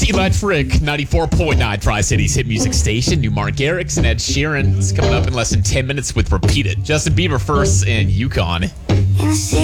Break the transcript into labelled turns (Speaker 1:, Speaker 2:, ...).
Speaker 1: Electric 94.9 Tri-Cities hit music station. New Mark Garrix and Ed Sheeran is coming up in less than 10 minutes with Repeat It. Justin Bieber first and Yukon.